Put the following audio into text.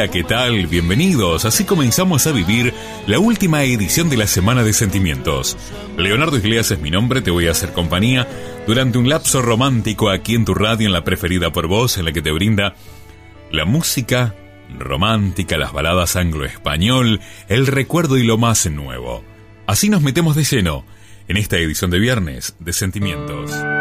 Hola, ¿qué tal? Bienvenidos. Así comenzamos a vivir la última edición de la Semana de Sentimientos. Leonardo Iglesias es mi nombre, te voy a hacer compañía durante un lapso romántico aquí en tu radio, en la preferida por vos, en la que te brinda la música romántica, las baladas anglo-español, el recuerdo y lo más nuevo. Así nos metemos de lleno en esta edición de viernes de Sentimientos.